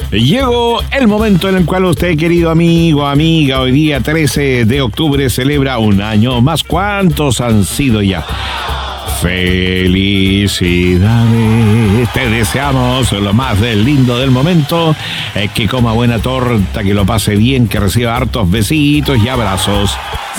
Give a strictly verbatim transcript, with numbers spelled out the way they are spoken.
Llegó el momento en el cual usted, querido amigo, amiga, hoy día trece de octubre celebra un año más. ¿Cuántos han sido ya? Felicidades, te deseamos lo más del lindo del momento, eh, que coma buena torta, que lo pase bien, que reciba hartos besitos y abrazos.